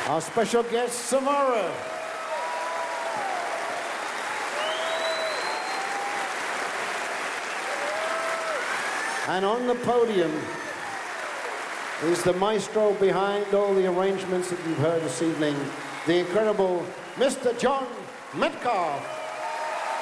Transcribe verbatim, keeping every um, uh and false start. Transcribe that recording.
Our special guest, Samara. And on the podium is the maestro behind all the arrangements that you've heard this evening, the incredible Mister John Metcalf.